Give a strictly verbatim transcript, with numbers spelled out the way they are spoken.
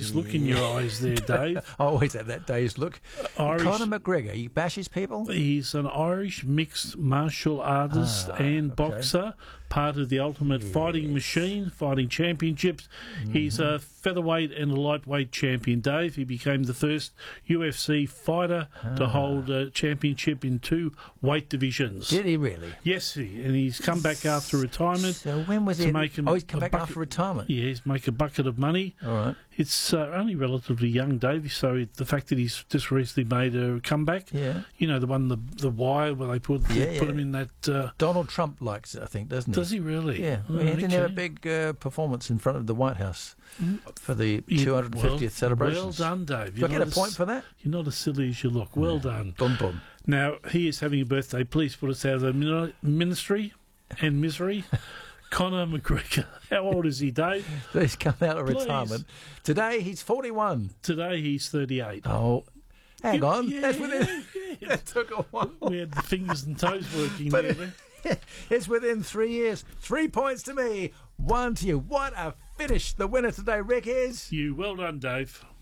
dazed look in your eyes there, Dave. I always have that dazed look. Irish- Conor McGregor, he bashes people? He's an Irish mixed martial artist Ah, and okay. boxer, part of the Ultimate Fighting Machine, Fighting Championships. Mm-hmm. He's a featherweight and a lightweight champion, Dave. He became the first U F C fighter Ah. to hold a championship in two weight divisions. Did he really? Yes, he, and he's come back after retirement. So when was to it? make him Oh, he's come a back bucket- after retirement. Yeah, he's make a bucket of money. All right. It's uh, only relatively young, Dave, so the fact that he's just recently made a comeback, Yeah. you know, the one, the the wire, where they put, Yeah, put yeah. him in that... Uh, Donald Trump likes it, I think, doesn't he? does he really? Yeah. Oh, Well, he didn't have a okay. big uh, performance in front of the White House for the You- two hundred fiftieth well, celebrations. Well done, Dave. Do I get not a point as- for that? You're not as silly as you look. Well done. Boom, boom. Now, he is having a birthday. Please put us out of the min- ministry and misery. Conor McGregor. How old is he, Dave? He's come out of Please. retirement. Today, he's forty-one. Today he's thirty-eight. Oh, hang on. Yeah, That's within... yeah, yeah. That took a while. We had the fingers and toes working But there. it- it's within three years. Three points to me, one to you. What a finish. The winner today, Rick, is... You, well done, Dave.